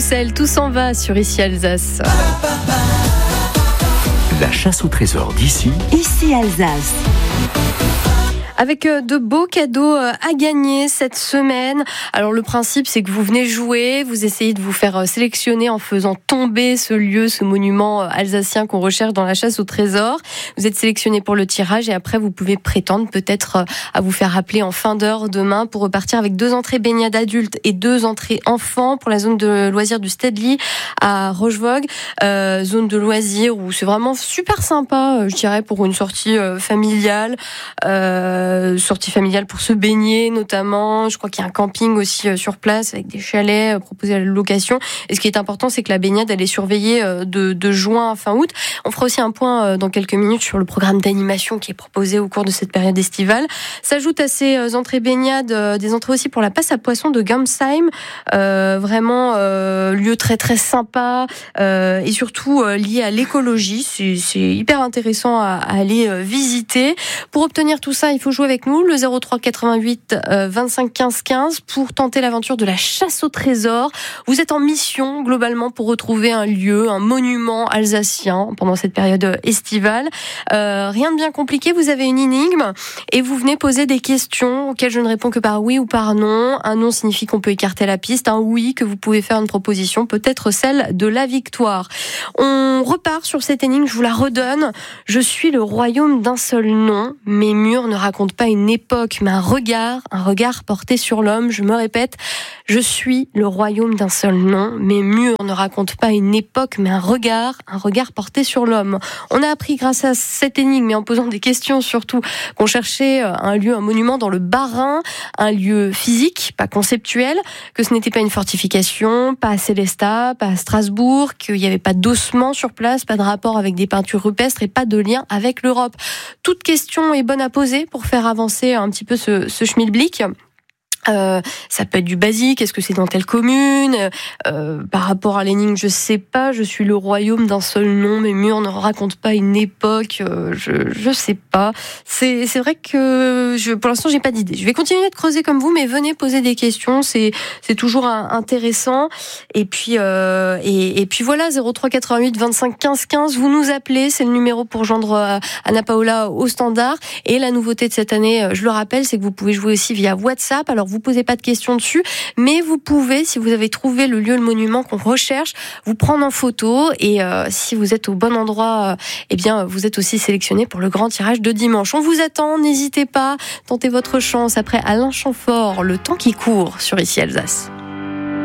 Roussel, tout s'en va sur Ici Alsace. La chasse au trésor d'ici. Ici Alsace. Avec de beaux cadeaux à gagner cette semaine. Alors le principe, c'est que vous venez jouer, vous essayez de vous faire sélectionner en faisant tomber ce lieu, ce monument alsacien qu'on recherche dans la chasse au trésor. Vous êtes sélectionné pour le tirage et après vous pouvez prétendre peut-être à vous faire appeler en fin d'heure demain pour repartir avec 2 entrées baignade adultes et 2 entrées enfants pour la zone de loisirs du Stedely à Rochevogue. Zone de loisirs où c'est vraiment super sympa, je dirais, pour une sortie familiale. Sortie familiale pour se baigner notamment. Je crois qu'il y a un camping aussi sur place avec des chalets proposés à la location. Et ce qui est important, c'est que la baignade, elle est surveillée de juin à fin août. On fera aussi un point dans quelques minutes sur le programme d'animation qui est proposé au cours de cette période estivale. S'ajoutent à ces entrées baignades des entrées aussi pour la passe à poissons de Gamsheim. Vraiment lieu très très sympa et surtout lié à l'écologie. C'est hyper intéressant à aller visiter. Pour obtenir tout ça, il faut jouer avec nous, le 03 88 25 15 15 pour tenter l'aventure de la chasse au trésor. Vous êtes en mission globalement pour retrouver un lieu, un monument alsacien pendant cette période estivale. Rien de bien compliqué, vous avez une énigme et vous venez poser des questions auxquelles je ne réponds que par oui ou par non. Un non signifie qu'on peut écarter la piste, un oui que vous pouvez faire une proposition, peut-être celle de la victoire. On repart sur cette énigme, je vous la redonne. Je suis le royaume d'un seul nom, mes murs ne racontent pas une époque, mais un regard porté sur l'homme. Je me répète, je suis le royaume d'un seul nom. Mes murs ne racontent pas une époque, mais un regard porté sur l'homme. On a appris grâce à cette énigme et en posant des questions surtout qu'on cherchait un lieu, un monument dans le Bas-Rhin, un lieu physique, pas conceptuel, que ce n'était pas une fortification, pas à Sélestat, pas à Strasbourg, qu'il n'y avait pas d'ossements sur place, pas de rapport avec des peintures rupestres et pas de lien avec l'Europe. Toute question est bonne à poser pour faire avancer un petit peu ce schmilblick. Ça peut être du basique, est-ce que c'est dans telle commune, par rapport à l'énigme, je sais pas, je suis le royaume d'un seul nom, mes murs ne racontent pas une époque, je sais pas. C'est vrai que pour l'instant j'ai pas d'idée. Je vais continuer de creuser comme vous, mais venez poser des questions, c'est toujours intéressant. Et puis voilà, 03 88 25 15 15, vous nous appelez, c'est le numéro pour joindre Anna Paola au standard. Et la nouveauté de cette année, je le rappelle, c'est que vous pouvez jouer aussi via WhatsApp. Alors vous posez pas de questions dessus, mais vous pouvez, si vous avez trouvé le lieu, le monument qu'on recherche, vous prendre en photo et si vous êtes au bon endroit, eh bien vous êtes aussi sélectionné pour le grand tirage de dimanche. On vous attend, n'hésitez pas, tentez votre chance après Alain Chamfort, le temps qui court sur Ici Alsace.